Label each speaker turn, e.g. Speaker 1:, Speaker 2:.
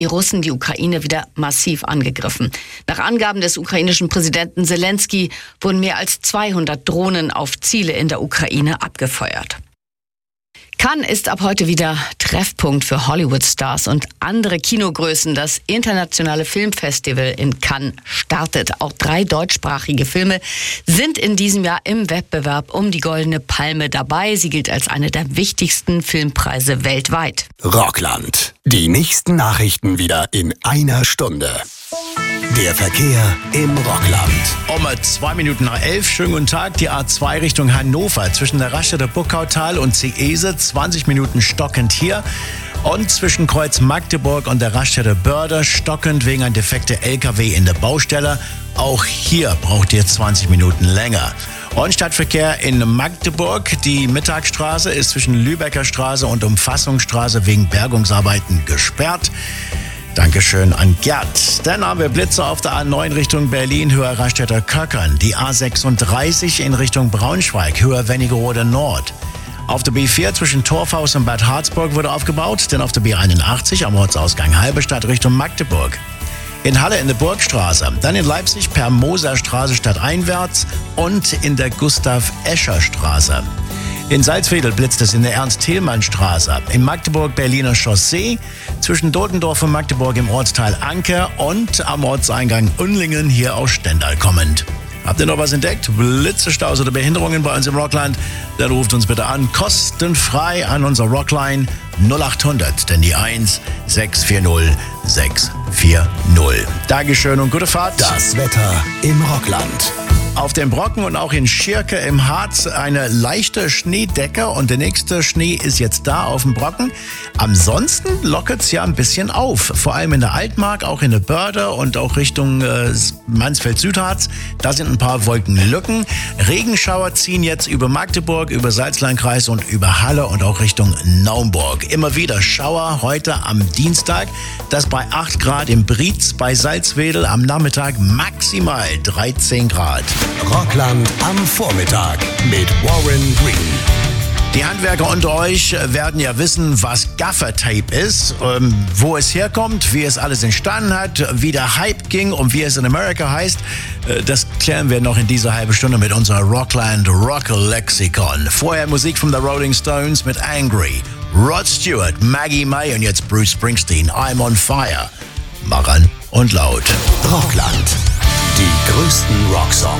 Speaker 1: die Russen die Ukraine wieder massiv angegriffen. Nach Angaben des ukrainischen Präsidenten Selenskyj wurden mehr als 200 Drohnen auf Ziele in der Ukraine abgefeuert. Cannes ist ab heute wieder Treffpunkt für Hollywood-Stars und andere Kinogrößen. Das internationale Filmfestival in Cannes startet. Auch 3 deutschsprachige Filme sind in diesem Jahr im Wettbewerb um die Goldene Palme dabei. Sie gilt als eine der wichtigsten Filmpreise weltweit.
Speaker 2: Rockland. Die nächsten Nachrichten wieder in einer Stunde. Der Verkehr im Rockland.
Speaker 3: Um 11:02. Schönen guten Tag. Die A2 Richtung Hannover zwischen der Raststätte Buckautal und Ciese. 20 Minuten stockend hier. Und zwischen Kreuz Magdeburg und der Raststätte Börde stockend wegen ein defekter LKW in der Baustelle. Auch hier braucht ihr 20 Minuten länger. Und Stadtverkehr in Magdeburg. Die Mittagstraße ist zwischen Lübecker Straße und Umfassungsstraße wegen Bergungsarbeiten gesperrt. Dankeschön an Gerd. Dann haben wir Blitze auf der A9 Richtung Berlin, Höhe Raststätter Köckern. Die A36 in Richtung Braunschweig, Höhe Wernigerode Nord. Auf der B4 zwischen Torfhaus und Bad Harzburg wurde aufgebaut, denn auf der B81 am Ortsausgang Halberstadt Richtung Magdeburg. In Halle in der Burgstraße, dann in Leipzig per Moserstraße stadteinwärts und in der Gustav-Escher-Straße. In Salzwedel blitzt es in der Ernst-Thälmann-Straße. In Magdeburg Berliner Chaussee, zwischen Dotendorf und Magdeburg im Ortsteil Anke und am Ortseingang Unlingen hier aus Stendal kommend. Habt ihr noch was entdeckt? Blitze, Staus oder Behinderungen bei uns im Rockland? Dann ruft uns bitte an, kostenfrei an unser Rockline 0800, denn die 1 640 640. Dankeschön und gute Fahrt.
Speaker 2: Das Wetter im Rockland.
Speaker 3: Auf dem Brocken und auch in Schirke im Harz eine leichte Schneedecke und der nächste Schnee ist jetzt da auf dem Brocken. Ansonsten lockert es ja ein bisschen auf, vor allem in der Altmark, auch in der Börde und auch Richtung Mansfeld-Südharz. Da sind ein paar Wolkenlücken. Regenschauer ziehen jetzt über Magdeburg, über Salzlandkreis und über Halle und auch Richtung Naumburg. Immer wieder Schauer heute am Dienstag. Das bei 8 Grad im Brietz, bei Salzwedel am Nachmittag maximal 13 Grad.
Speaker 2: Rockland am Vormittag mit Warren Green.
Speaker 3: Die Handwerker unter euch werden ja wissen, was Gaffertape ist, wo es herkommt, wie es alles entstanden hat, wie der Hype ging und wie es in Amerika heißt. Das klären wir noch in dieser halben Stunde mit unserer Rockland Rocker Lexikon. Vorher Musik von The Rolling Stones mit Angry, Rod Stewart, Maggie May und jetzt Bruce Springsteen, I'm on Fire. Mach an und laut.
Speaker 2: Rockland. Die größten Rocksongs.